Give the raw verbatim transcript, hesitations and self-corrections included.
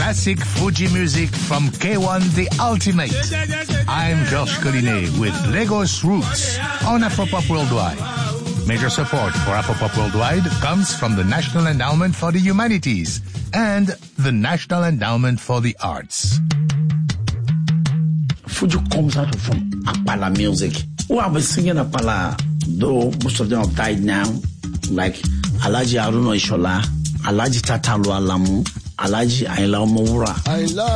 classic Fuji music from K one The Ultimate. I'm Georges Collinet with Lagos Roots on Afropop Worldwide. Major support for Afropop Worldwide comes from the National Endowment for the Humanities and the National Endowment for the Arts. Fuji comes out from Apala music. Who have been singing Apala, though most of them have died now, like Alhaji Haruna Ishola, Alhaji Tatalu Alamu, Alhaji Ayinla Omowura.